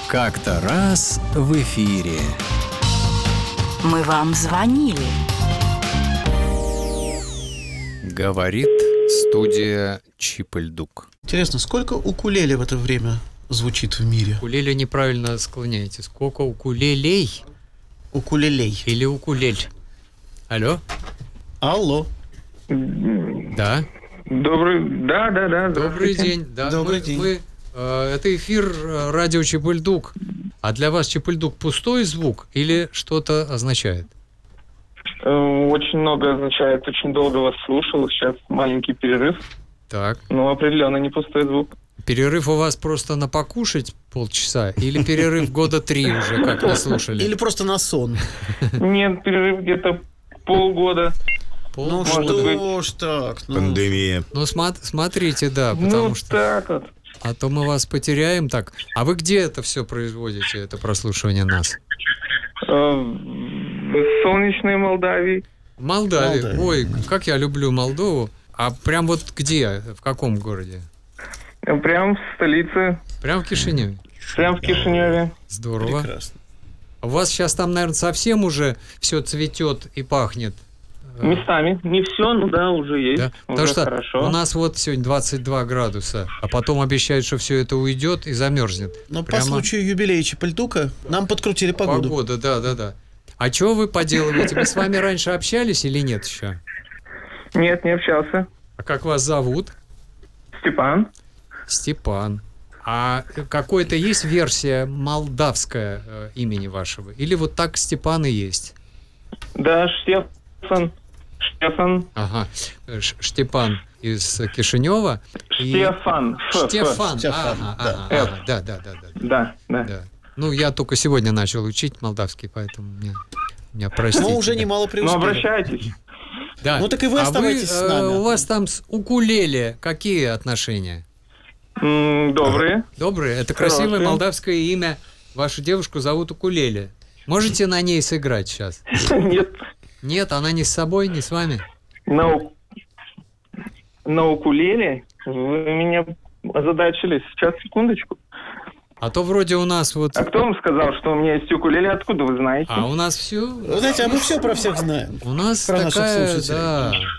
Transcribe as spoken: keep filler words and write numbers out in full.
Как-то раз в эфире. Мы вам звонили. Говорит студия Чип-и-Ль-Дук. Интересно, сколько укулеле в это время звучит в мире? Укулеле неправильно склоняете. Сколько укулелей? Укулелей. Или укулель? Алло? Алло. Да. Добрый, да, да, да. Добрый день. Да, Добрый мы, день. мы, э, это эфир э, радио Чип-и-Ль-Дук. А для вас Чип-и-Ль-Дук пустой звук или что-то означает? Э, Очень много означает. Очень долго вас слушал. Сейчас маленький перерыв. Так. Но определенно не пустой звук. Перерыв у вас просто на покушать полчаса? Или перерыв года три уже, как вы слушали? Или просто на сон. Нет, перерыв где-то полгода. Ну Может что ж так? ну. Пандемия. Ну, смо- смотрите, да, потому Ну, что... так вот. А то мы вас потеряем так. А вы где это все производите, это прослушивание нас? Э, В солнечной Молдавии. В Молдавии. Молдавия. Ой, как я люблю Молдову. А прям вот где? В каком городе? Э, Прям в столице. Прям в Кишиневе. Прям в Кишиневе. Здорово. Прекрасно. У вас сейчас там, наверное, совсем уже все цветет и пахнет. Э, Местами. Не все, ну да, уже есть. Да? Уже Потому что хорошо. у нас вот сегодня двадцать два градуса, а потом обещают, что все это уйдет и замерзнет. Но по Прямо случаю юбилея Чип-и-Ль-Дука нам подкрутили погоду. погода, да, да, да. А что вы поделываете? Мы с вами раньше общались или нет еще? Нет, не общался. А как вас зовут? Степан. Степан. А какая-то есть версия молдавская э, имени вашего? Или вот так Степан и есть? Да, Штефан. Штефан. Ага. Ш- Штепан из Кишинева. и- Штефан. Ф, Ф. Штефан. Штефан, Ага, да. ага, ага. Да, да, да, да, Да, да. да. Ну, я только сегодня начал учить молдавский, поэтому мне, меня простите. Но уже да. немало Ну, преуспели. обращайтесь. Да. Ну, так и вы А оставайтесь с нами. э, у вас там с укулеле какие отношения? М, Добрые. Добрые. Это красивое Хорошие. молдавское имя. Вашу девушку зовут Укулеле. Можете на ней сыграть сейчас? Нет. Нет, она не с собой, не с вами. На, у- на укулеле вы меня озадачили. Сейчас, секундочку. А то вроде у нас вот... А кто вам сказал, что у меня есть укулеле? Откуда вы знаете? А у нас все... Вы знаете, а мы все про всех знаем. У нас Про наших такая, слушателей. да,